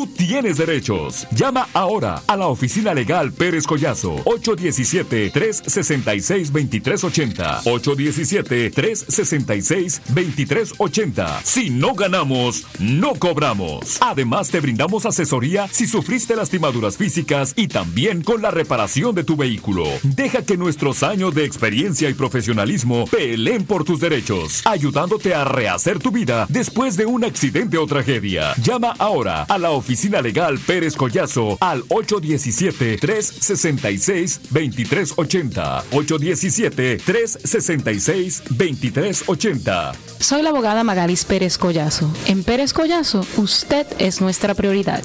Tú tienes derechos. Llama ahora a la Oficina Legal Pérez Collazo. 817-366-2380. 817-366-2380. Si no ganamos, no cobramos. Además, te brindamos asesoría si sufriste lastimaduras físicas y también con la reparación de tu vehículo. Deja que nuestros años de experiencia y profesionalismo peleen por tus derechos, ayudándote a rehacer tu vida después de un accidente o tragedia. Llama ahora a la Oficina Legal Pérez Collazo al 817-366-2380. 817-366-2380. Soy la abogada Magalis Pérez Collazo. En Pérez Collazo, usted es nuestra prioridad.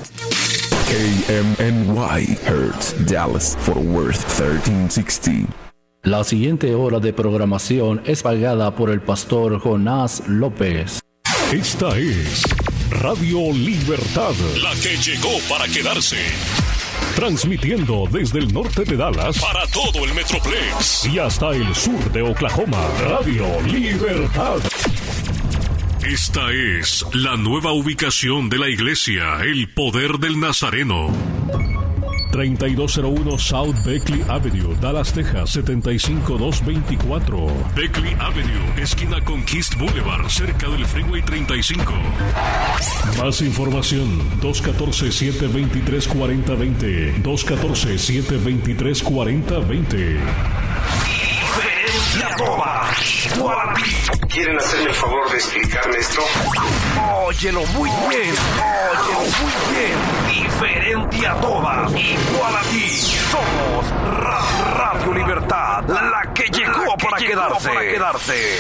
KMNY Hertz, Dallas, Fort Worth, 1360. La siguiente hora de programación es pagada por el pastor Jonás López. Esta es Radio Libertad, la que llegó para quedarse. Transmitiendo desde el norte de Dallas para todo el Metroplex y hasta el sur de Oklahoma. Radio Libertad. Esta es la nueva ubicación de la iglesia, el Poder del Nazareno. 3201 South Beckley Avenue, Dallas, Texas, 75224. Beckley Avenue, esquina con East Boulevard, cerca del Freeway 35. Más información, 214-723-4020. 214-723-4020. ¿Quieren hacerme el favor de explicarme esto? Óyelo muy bien, diferente a todas, igual a ti. Somos Radio Libertad, la que llegó para quedarse.